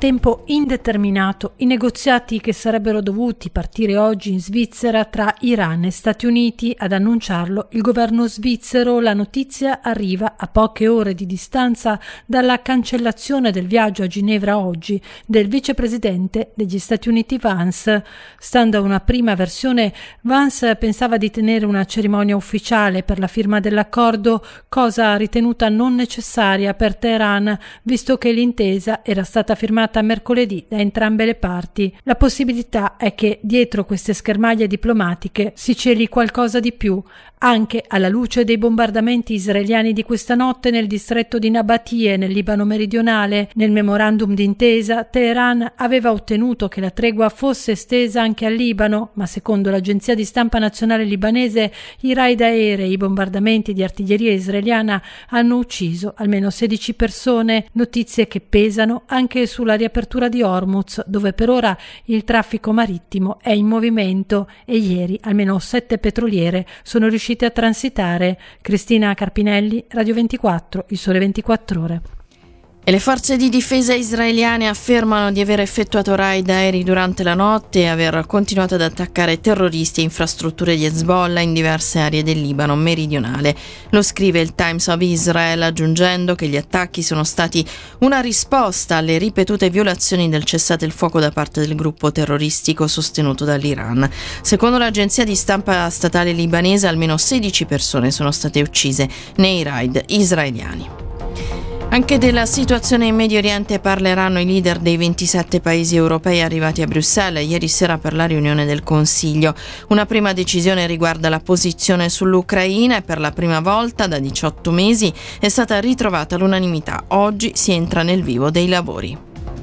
tempo indeterminato i negoziati che sarebbero dovuti partire oggi in Svizzera tra Iran e Stati Uniti. Ad annunciarlo il governo svizzero. La notizia arriva a poche ore di distanza dalla cancellazione del viaggio a Ginevra oggi del vicepresidente degli Stati Uniti Vance. Stando a una prima versione, Vance pensava di tenere una cerimonia ufficiale per la firma dell'accordo, cosa ritenuta non necessaria per Teheran, visto che l'intesa era stata firmata mercoledì da entrambe le parti. La possibilità è che dietro queste schermaglie diplomatiche si celi qualcosa di più, anche alla luce dei bombardamenti israeliani di questa notte nel distretto di Nabatie, nel Libano meridionale. Nel memorandum d'intesa, Teheran aveva ottenuto che la tregua fosse estesa anche al Libano, ma secondo l'agenzia di stampa nazionale libanese, i raid aerei e i bombardamenti di artiglieria israeliana hanno ucciso almeno 16 persone, notizie che pesano anche sulla riapertura di Hormuz, dove per ora il traffico marittimo è in movimento e ieri almeno 7 petroliere sono riuscite a transitare. Cristina Carpinelli, Radio 24, Il Sole 24 Ore. E le forze di difesa israeliane affermano di aver effettuato raid aerei durante la notte e aver continuato ad attaccare terroristi e infrastrutture di Hezbollah in diverse aree del Libano meridionale. Lo scrive il Times of Israel, aggiungendo che gli attacchi sono stati una risposta alle ripetute violazioni del cessate il fuoco da parte del gruppo terroristico sostenuto dall'Iran. Secondo l'agenzia di stampa statale libanese, almeno 16 persone sono state uccise nei raid israeliani. Anche della situazione in Medio Oriente parleranno i leader dei 27 paesi europei arrivati a Bruxelles ieri sera per la riunione del Consiglio. Una prima decisione riguarda la posizione sull'Ucraina e per la prima volta da 18 mesi è stata ritrovata l'unanimità. Oggi si entra nel vivo dei lavori.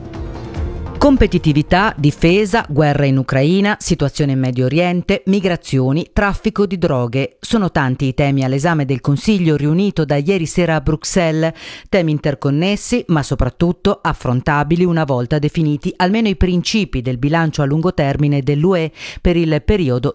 Competitività, difesa, guerra in Ucraina, situazione in Medio Oriente, migrazioni, traffico di droghe. Sono tanti i temi all'esame del Consiglio riunito da ieri sera a Bruxelles, temi interconnessi ma soprattutto affrontabili una volta definiti almeno i principi del bilancio a lungo termine dell'UE per il periodo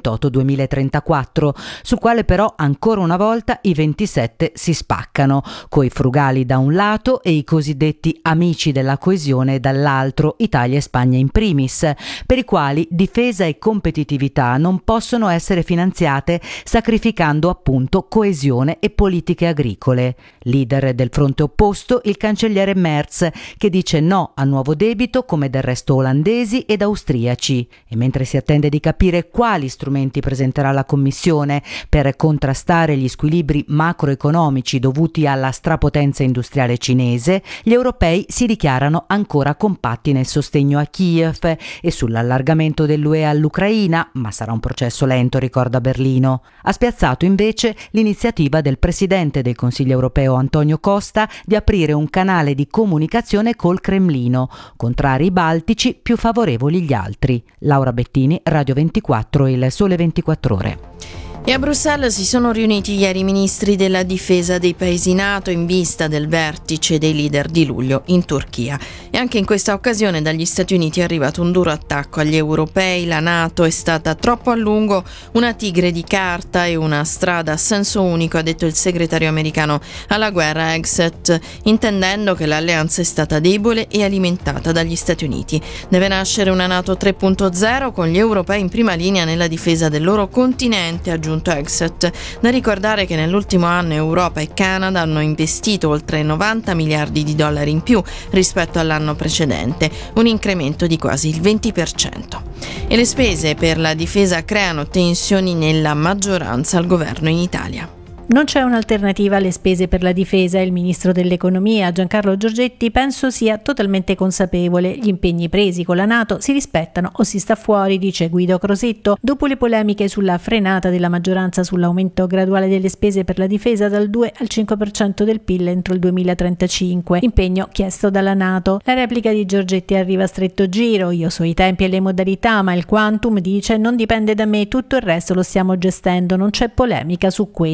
2028-2034, sul quale però ancora una volta i 27 si spaccano, coi frugali da un lato e i cosiddetti amici della coesione dall'altro, Italia e Spagna in primis, per i quali difesa e competitività non possono essere finanziate sacrificando appunto coesione e politiche agricole. Leader del fronte opposto il cancelliere Merz, che dice no a nuovo debito come del resto olandesi ed austriaci. E mentre si attende di capire quali strumenti presenterà la Commissione per contrastare gli squilibri macroeconomici dovuti alla strapotenza industriale cinese, gli europei si dichiarano ancora compatti nel sostegno a Kiev e sull'allargamento dell'UE all'Ucraina, ma sarà un processo lento, ricorda Berlino. Ha spiazzato invece l'iniziativa del presidente del Consiglio europeo Antonio Costa di aprire un canale di comunicazione col Cremlino, contrari i baltici, più favorevoli gli altri. Laura Bettini, Radio 24, Il Sole 24 Ore. E a Bruxelles si sono riuniti ieri i ministri della difesa dei paesi NATO in vista del vertice dei leader di luglio in Turchia. E anche in questa occasione dagli Stati Uniti è arrivato un duro attacco agli europei. La NATO è stata troppo a lungo una tigre di carta e una strada a senso unico, ha detto il segretario americano alla guerra Exet, intendendo che l'alleanza è stata debole e alimentata dagli Stati Uniti. Deve nascere una NATO 3.0 con gli europei in prima linea nella difesa del loro continente, aggiunto Exet. Da ricordare che nell'ultimo anno Europa e Canada hanno investito oltre 90 miliardi di dollari in più rispetto all'anno precedente, un incremento di quasi il 20%. E le spese per la difesa creano tensioni nella maggioranza al governo in Italia. Non c'è un'alternativa alle spese per la difesa. Il ministro dell'economia Giancarlo Giorgetti penso sia totalmente consapevole. Gli impegni presi con la NATO si rispettano o si sta fuori, dice Guido Crosetto, dopo le polemiche sulla frenata della maggioranza sull'aumento graduale delle spese per la difesa dal 2 al 5% del PIL entro il 2035, impegno chiesto dalla NATO. La replica di Giorgetti arriva a stretto giro: io so i tempi e le modalità, ma il quantum, dice, non dipende da me, tutto il resto lo stiamo gestendo, non c'è polemica su questo.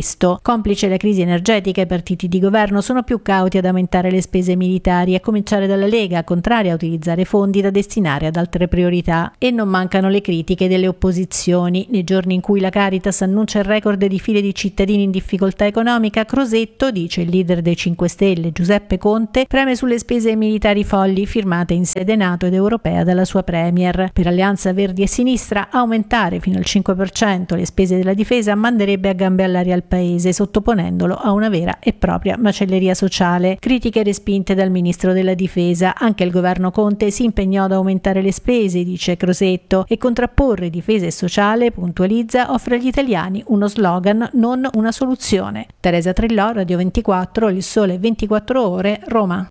Complice la crisi energetica, i partiti di governo sono più cauti ad aumentare le spese militari, a cominciare dalla Lega, contraria a utilizzare fondi da destinare ad altre priorità. E non mancano le critiche delle opposizioni. Nei giorni in cui la Caritas annuncia il record di file di cittadini in difficoltà economica, Crosetto, dice il leader dei 5 Stelle Giuseppe Conte, preme sulle spese militari folli firmate in sede NATO ed europea dalla sua premier. Per Alleanza Verdi e Sinistra aumentare fino al 5% le spese della difesa manderebbe a gambe all'aria il paese, sottoponendolo a una vera e propria macelleria sociale. Critiche respinte dal ministro della difesa. Anche il governo Conte si impegnò ad aumentare le spese, dice Crosetto, e contrapporre difesa e sociale, puntualizza, offre agli italiani uno slogan, non una soluzione. Teresa Trillò, Radio 24, Il Sole 24 Ore, Roma.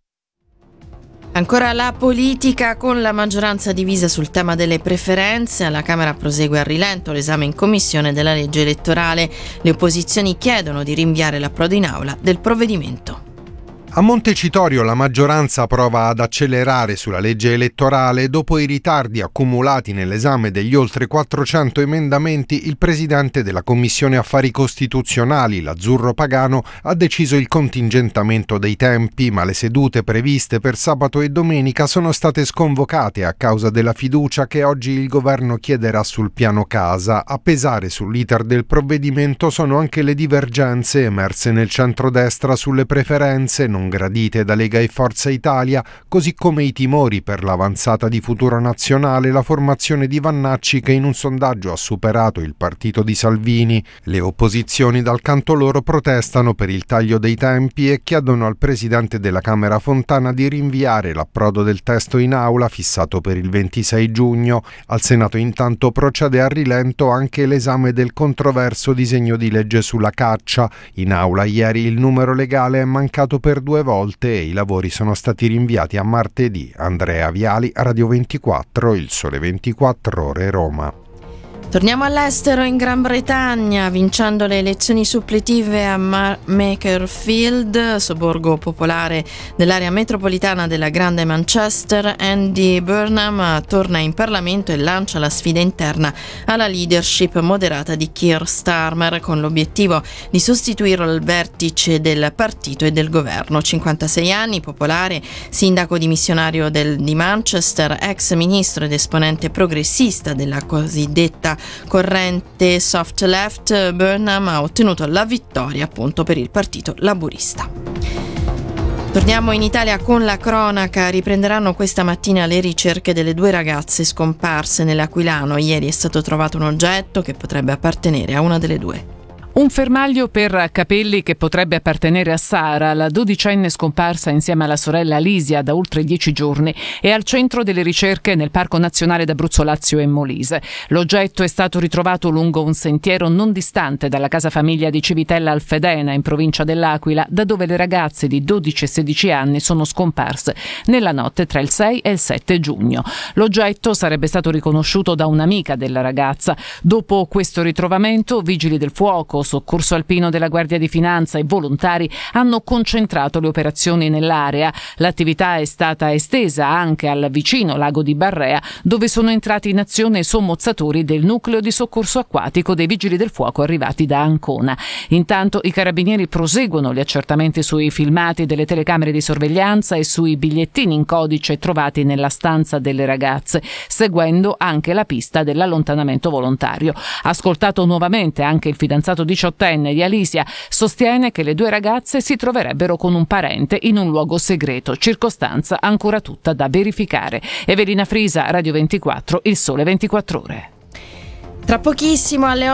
Ancora la politica, con la maggioranza divisa sul tema delle preferenze. Alla Camera prosegue a rilento l'esame in commissione della legge elettorale. Le opposizioni chiedono di rinviare l'approdo in aula del provvedimento. A Montecitorio la maggioranza prova ad accelerare sulla legge elettorale. Dopo i ritardi accumulati nell'esame degli oltre 400 emendamenti, il presidente della Commissione Affari Costituzionali, Lazzurro Pagano, ha deciso il contingentamento dei tempi, ma le sedute previste per sabato e domenica sono state sconvocate a causa della fiducia che oggi il governo chiederà sul piano casa. A pesare sull'iter del provvedimento sono anche le divergenze emerse nel centrodestra sulle preferenze non gradite da Lega e Forza Italia, così come i timori per l'avanzata di Futuro Nazionale, la formazione di Vannacci che in un sondaggio ha superato il partito di Salvini. Le opposizioni dal canto loro protestano per il taglio dei tempi e chiedono al presidente della Camera Fontana di rinviare l'approdo del testo in aula fissato per il 26 giugno. Al Senato intanto procede a rilento anche l'esame del controverso disegno di legge sulla caccia. In aula ieri il numero legale è mancato per 2 volte e i lavori sono stati rinviati a martedì. Andrea Viali, Radio 24, Il Sole 24 Ore, Roma. Torniamo all'estero. In Gran Bretagna, vincendo le elezioni suppletive a Makerfield, sobborgo popolare dell'area metropolitana della Grande Manchester, Andy Burnham torna in Parlamento e lancia la sfida interna alla leadership moderata di Keir Starmer, con l'obiettivo di sostituirlo al vertice del partito e del governo. 56 anni, popolare, sindaco dimissionario di Manchester, ex ministro ed esponente progressista della cosiddetta corrente soft left, Burnham ha ottenuto la vittoria appunto per il partito laburista. Torniamo in Italia con la cronaca. Riprenderanno questa mattina le ricerche delle 2 ragazze scomparse nell'Aquilano. Ieri è stato trovato un oggetto che potrebbe appartenere a una delle 2. Un fermaglio per capelli che potrebbe appartenere a Sara, la 12enne scomparsa insieme alla sorella Alisia da oltre 10 giorni, è al centro delle ricerche nel Parco Nazionale d'Abruzzo Lazio e Molise. L'oggetto è stato ritrovato lungo un sentiero non distante dalla casa famiglia di Civitella Alfedena, in provincia dell'Aquila, da dove le ragazze di 12 e 16 anni sono scomparse nella notte tra il 6 e il 7 giugno. L'oggetto sarebbe stato riconosciuto da un'amica della ragazza. Dopo questo ritrovamento, vigili del fuoco, soccorso alpino della Guardia di Finanza e volontari hanno concentrato le operazioni nell'area. L'attività è stata estesa anche al vicino lago di Barrea, dove sono entrati in azione sommozzatori del nucleo di soccorso acquatico dei vigili del fuoco arrivati da Ancona. Intanto i carabinieri proseguono gli accertamenti sui filmati delle telecamere di sorveglianza e sui bigliettini in codice trovati nella stanza delle ragazze, seguendo anche la pista dell'allontanamento volontario. Ascoltato nuovamente anche il fidanzato 18enne di Alisia, sostiene che le 2 ragazze si troverebbero con un parente in un luogo segreto, circostanza ancora tutta da verificare. Evelina Frisa, Radio 24, Il Sole 24 Ore. Tra pochissimo alle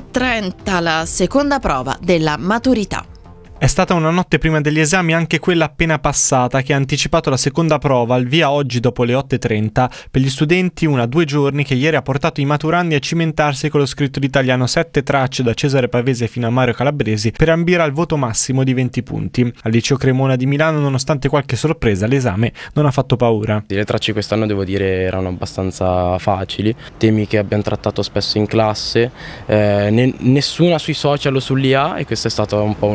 8:30 la seconda prova della maturità. È stata una notte prima degli esami, anche quella appena passata, che ha anticipato la seconda prova al via oggi dopo le 8:30 per gli studenti, 2 giorni che ieri ha portato i maturandi a cimentarsi con lo scritto d'italiano 7 tracce da Cesare Pavese fino a Mario Calabresi per ambire al voto massimo di 20 punti. Al liceo Cremona di Milano, nonostante qualche sorpresa, l'esame non ha fatto paura. Le tracce quest'anno, devo dire, erano abbastanza facili, temi che abbiamo trattato spesso in classe, nessuna sui social o sull'IA, e questo è stato un po' uno stupore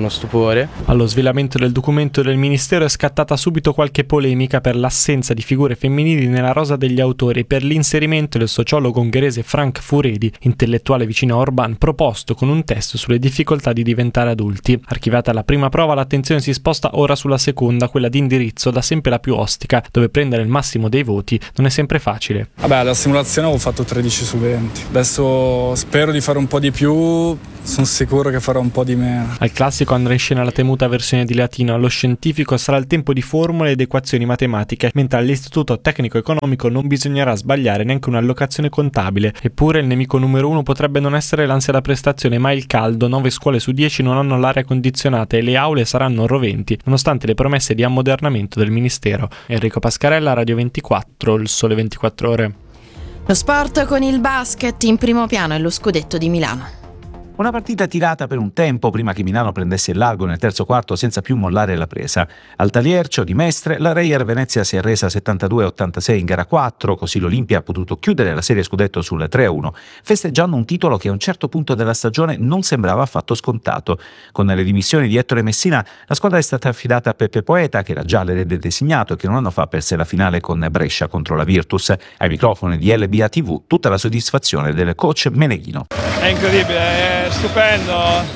giocatore. Allo svelamento del documento del ministero è scattata subito qualche polemica per l'assenza di figure femminili nella rosa degli autori e per l'inserimento del sociologo ungherese Frank Furedi, intellettuale vicino a Orban, proposto con un test sulle difficoltà di diventare adulti. Archiviata la prima prova, l'attenzione si sposta ora sulla seconda, quella di indirizzo, da sempre la più ostica, dove prendere il massimo dei voti non è sempre facile. Alla simulazione avevo fatto 13 su 20. Adesso spero di fare un po' di più, sono sicuro che farò un po' di meno. Al classico andrà in scena la temuta versione di latino, allo scientifico sarà il tempo di formule ed equazioni matematiche, mentre all'istituto tecnico economico non bisognerà sbagliare neanche un'allocazione contabile. Eppure il nemico numero uno potrebbe non essere l'ansia da prestazione, ma il caldo. 9 scuole su 10 non hanno l'aria condizionata e le aule saranno roventi, nonostante le promesse di ammodernamento del ministero. Enrico Pascarella, Radio 24, Il Sole 24 Ore. Lo sport con il basket in primo piano e lo scudetto di Milano. Una partita tirata per un tempo prima che Milano prendesse il largo nel terzo quarto senza più mollare la presa. Al Taliercio di Mestre la Reyer Venezia si è resa 72-86 in gara 4, così l'Olimpia ha potuto chiudere la serie scudetto sul 3-1, festeggiando un titolo che a un certo punto della stagione non sembrava affatto scontato. Con le dimissioni di Ettore Messina la squadra è stata affidata a Peppe Poeta, che era già l'erede designato e che un anno fa perse la finale con Brescia contro la Virtus. Ai microfoni di LBA TV tutta la soddisfazione del coach Meneghino. È incredibile, è stupendo,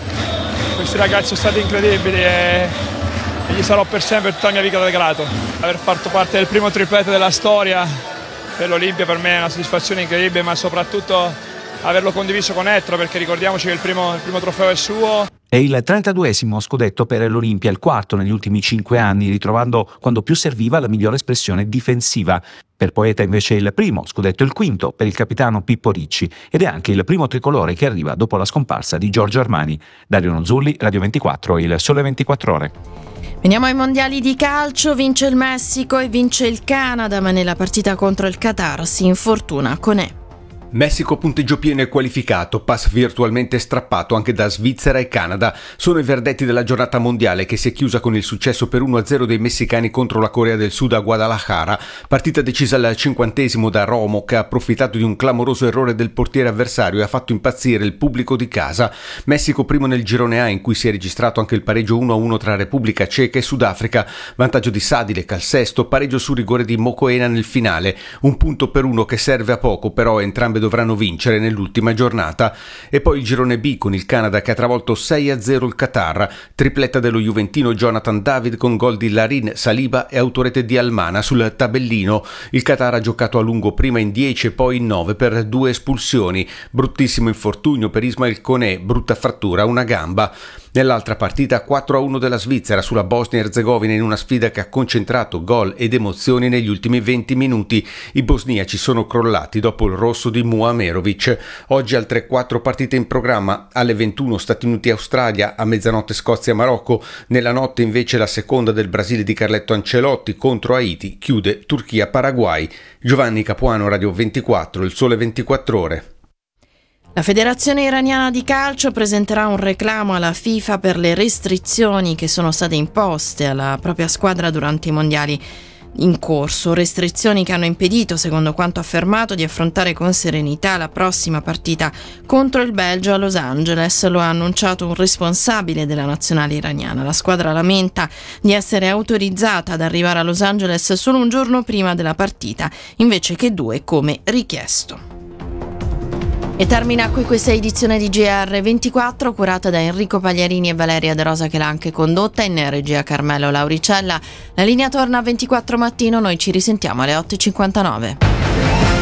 questi ragazzi sono stati incredibili e gli sarò per sempre tutta la mia vita grato. Aver fatto parte del primo triplete della storia per l'Olimpia per me è una soddisfazione incredibile, ma soprattutto averlo condiviso con Ettore, perché ricordiamoci che il primo trofeo è suo. È il 32esimo scudetto per l'Olimpia, il quarto negli ultimi 5 anni, ritrovando quando più serviva la migliore espressione difensiva. Per Poeta invece il primo scudetto, il quinto per il capitano Pippo Ricci, ed è anche il primo tricolore che arriva dopo la scomparsa di Giorgio Armani. Dario Nonzulli, Radio 24, Il Sole 24 Ore. Veniamo ai mondiali di calcio, vince il Messico e vince il Canada, ma nella partita contro il Qatar si infortuna Koné. Messico punteggio pieno e qualificato, pass virtualmente strappato anche da Svizzera e Canada. Sono i verdetti della giornata mondiale che si è chiusa con il successo per 1-0 dei messicani contro la Corea del Sud a Guadalajara, partita decisa al 50° da Romo, che ha approfittato di un clamoroso errore del portiere avversario e ha fatto impazzire il pubblico di casa. Messico primo nel girone A, in cui si è registrato anche il pareggio 1-1 tra Repubblica Ceca e Sudafrica, vantaggio di Sadilek al sesto, pareggio su rigore di Mokoena nel finale, 1 punto per 1 che serve a poco, però entrambe dovranno vincere nell'ultima giornata. E poi il girone B con il Canada che ha travolto 6-0 il Qatar, tripletta dello juventino Jonathan David con gol di Larin, Saliba e autorete di Almana sul tabellino. Il Qatar ha giocato a lungo prima in 10 e poi in 9 per 2 espulsioni, bruttissimo infortunio per Ismail Koné, brutta frattura a una gamba. Nell'altra partita 4-1 della Svizzera sulla Bosnia-Erzegovina in una sfida che ha concentrato gol ed emozioni negli ultimi 20 minuti. I bosniaci sono crollati dopo il rosso di Muamerovic. Oggi altre 4 partite in programma: alle 21 Stati Uniti-Australia, a mezzanotte Scozia-Marocco, nella notte invece la seconda del Brasile di Carletto Ancelotti contro Haiti, chiude Turchia-Paraguay. Giovanni Capuano, Radio 24, Il Sole 24 Ore. La Federazione Iraniana di Calcio presenterà un reclamo alla FIFA per le restrizioni che sono state imposte alla propria squadra durante i mondiali in corso, restrizioni che hanno impedito, secondo quanto affermato, di affrontare con serenità la prossima partita contro il Belgio a Los Angeles. Lo ha annunciato un responsabile della nazionale iraniana. La squadra lamenta di essere autorizzata ad arrivare a Los Angeles solo un giorno prima della partita, invece che 2 come richiesto. E termina qui questa edizione di GR24 curata da Enrico Pagliarini e Valeria De Rosa, che l'ha anche condotta, in regia Carmelo Lauricella. La linea torna a 24 mattino, noi ci risentiamo alle 8:59.